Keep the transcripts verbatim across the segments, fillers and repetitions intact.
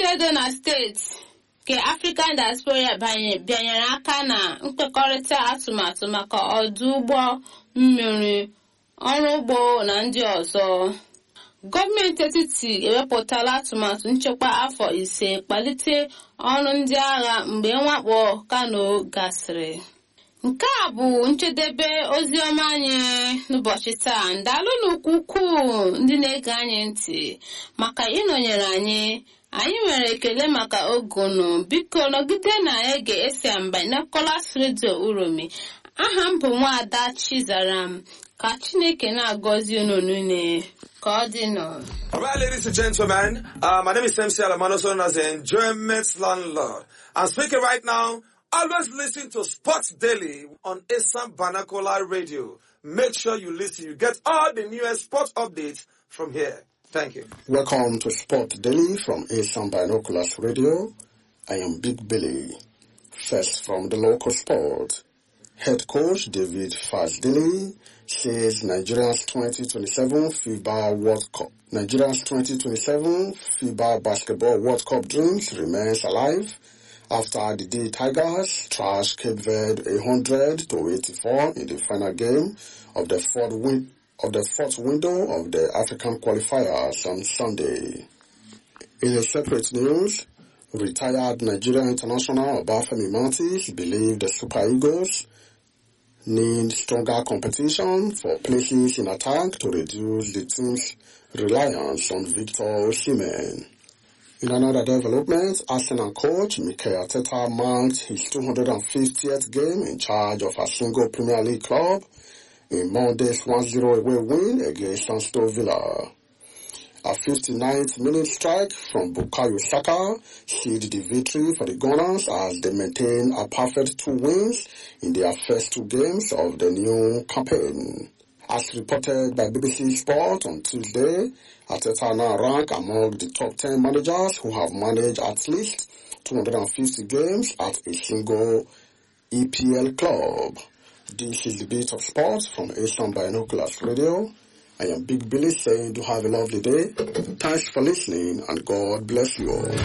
gọọmenti Edo na steeti nke African Diaspora bịanyere aka na nkwekọrịta atụmatụ maka ọdụ ụgbọ mmiri, ọrụ ugbo na ndị ọzọ. Gọọmenti etiti ewepụtala atụmatụ nchekwa afọ ise kpalite ọrụ ndị agha mgbe mwakpo Kano gasịrị. Nke a bụ njedebe ozi ọma anyị n'ụbọchị taa. Ndalụnụ ukwuu ndị na-ege anyị ntị maka ịnọnyere anyị. Anyị nwere ekele maka ogunu. Biko nọgide na-ege Esiamba Nicholas Radio Uromi. Aha m bụ Nwaada Chizaram. Ka Chineke na-agọzi unu niile. Ka ọ dị nọ. All right, ladies and gentlemen, uh, my name is M C Alamano, known as the Enjoyment Landlord. I'm speaking right now. Always listen to Sports Daily on Esam Banakola Radio. Make sure you listen. You get all the newest sports updates from here. Thank you. Welcome to Sport Daily from Esam Binoculars Radio. I am Big Billy. First from the local sport. Head coach David Fazdili says Nigeria's twenty twenty-seven FIBA World Cup. Nigeria's twenty twenty-seven FIBA Basketball World Cup dreams remains alive after the D Tigers trashed Cape Verde one hundred to eighty-four in the final game of the fourth win of the fourth window of the African qualifiers on Sunday. In a separate news, retired Nigerian international Obafemi Martins believed the Super Eagles need stronger competition for places in attack to reduce the team's reliance on Victor Osimhen. In another development, Arsenal coach Mikel Arteta marked his two hundred fiftieth game in charge of a single Premier League club in Monday's one zero away win against Aston Villa. A fifty-ninth minute strike from Bukayo Saka sealed the victory for the Gunners as they maintain a perfect two wins in their first two games of the new campaign. As reported by B B C Sport on Tuesday, Arteta now ranks among the top ten managers who have managed at least two hundred fifty games at a single E P L club. This is the Beat of Sports from Asian Binoculars Radio. I am Big Billy saying do have a lovely day. Thanks for listening and God bless you all.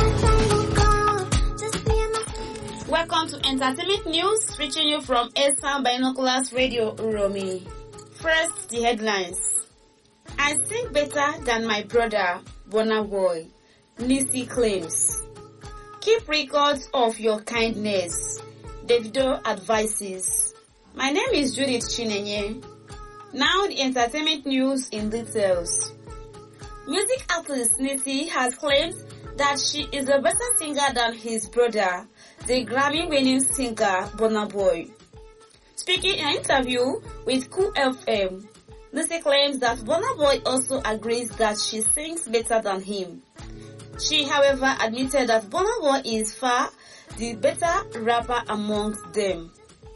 Welcome to Entertainment News, reaching you from Asian Binoculars Radio Uromi. First, the headlines. I sing better than my brother, Burna Boy. Nisi claims. Keep records of your kindness. Davido advises. My name is Judith Chinenye. Now the entertainment news in details. Music artist Nisi has claimed that she is a better singer than his brother, the Grammy-winning singer Burna Boy. Speaking in an interview with Cool F M, Nisi claims that Burna Boy also agrees that she sings better than him. She, however, admitted that Burna Boy is far the better rapper amongst them.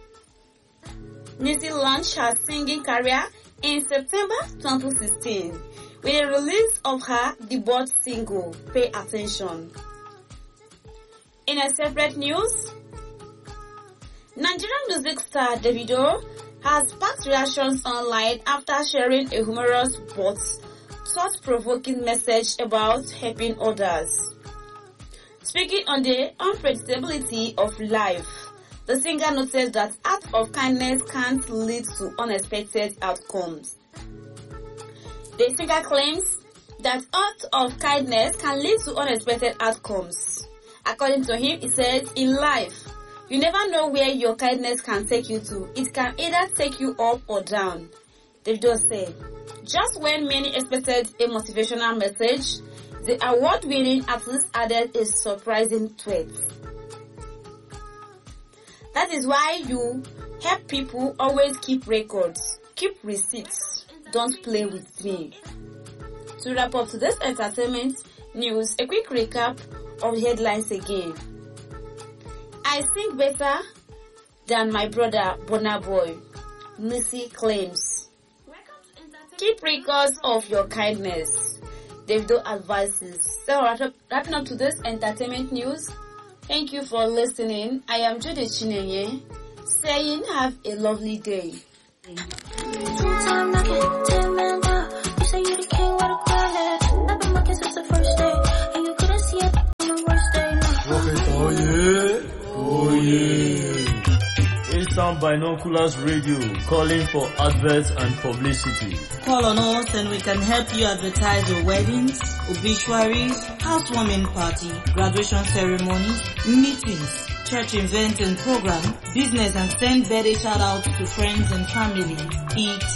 Nisi launched her singing career in September twenty sixteen with the release of her debut single, Pay Attention. In a separate news, Nigerian music star Davido has sparked reactions online after sharing a humorous but thought-provoking message about helping others. Speaking on the unpredictability of life, the singer noted that acts of kindness can't lead to unexpected outcomes. The singer claims that acts of kindness can lead to unexpected outcomes. According to him, he says, in life, you never know where your kindness can take you to. It can either take you up or down. Davido said, just when many expected a motivational message, the award-winning artist added a surprising tweet. That is why you help people always keep records, keep receipts, don't play with me. To wrap up today's entertainment news, a quick recap of the headlines again. I sing better than my brother Burna Boy, Nisi claims. Keep records of your kindness, Davido advises. So wrapping up today's entertainment news. Thank you for listening. I am Judith Chinenye, saying have a lovely day. Eastern Binoculars Radio, calling for adverts and publicity. Call on us and we can help you advertise your weddings, obituaries, housewarming party, graduation ceremonies, meetings, church events and program, business, and send birthday shout outs to friends and family. et